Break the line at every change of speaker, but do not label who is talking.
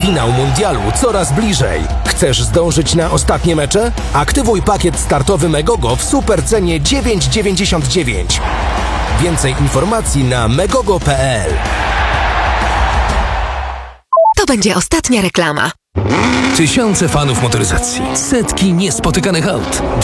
Finał mundialu coraz bliżej. Chcesz zdążyć na ostatnie mecze? Aktywuj pakiet startowy Megogo w supercenie 9,99. Więcej informacji na megogo.pl.
To będzie ostatnia reklama.
Tysiące fanów motoryzacji, setki niespotykanych aut,